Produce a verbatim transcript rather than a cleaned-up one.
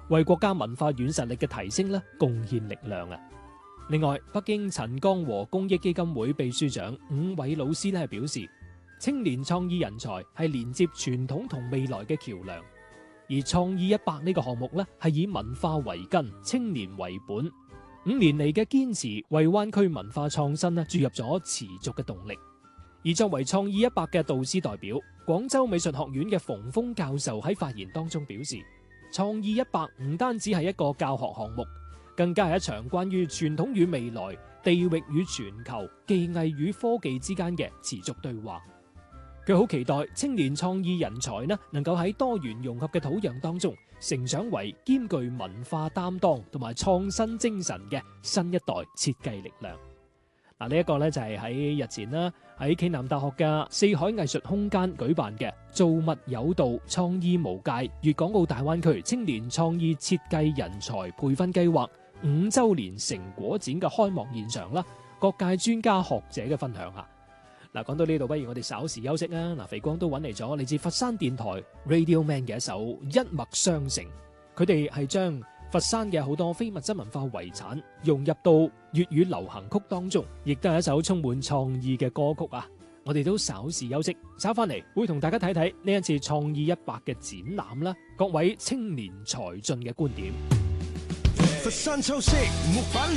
為國家文化軟實力嘅提升咧貢獻力量啊！另外，北京陳江和公益基金會秘書長伍偉老師咧表示，青年創意人才係連接傳統同未來嘅橋樑，而創意一百呢個項目咧係以文化為根、青年為本，五年嚟嘅堅持為灣區文化創新咧注入咗持續嘅動力。而作為創意一百嘅導師代表，廣州美術學院嘅馮峰教授喺發言當中表示，創意一百唔單止係一個教學項目，更加係一場關於傳統與未來、地域與全球、技藝與科技之間嘅持續對話。佢好期待青年創意人才呢，能夠喺多元融合嘅土壤當中，成長為兼具文化擔當同埋創新精神嘅新一代設計力量。嗱，呢一個咧就係喺日前啦，喺暨南大學嘅四海藝術空間舉辦嘅造物有道、創意無界粵港澳大灣區青年創意設計人才培訓計劃五周年成果展嘅開幕現場啦，各界專家學者嘅分享啊！嗱，講到呢度，不如我哋稍時休息啊！嗱，肥光都揾嚟咗嚟自佛山電台 Radio Man 嘅一首《一脈相承》，佢哋係將佛山嘅好多非物質文化遺產融入到粵語流行曲當中，亦都係一首充滿創意嘅歌曲啊！我哋都稍事休息，稍翻嚟會同大家睇睇呢一次創意一百嘅展覽啦，各位青年才俊嘅觀點。 佛山秋色木板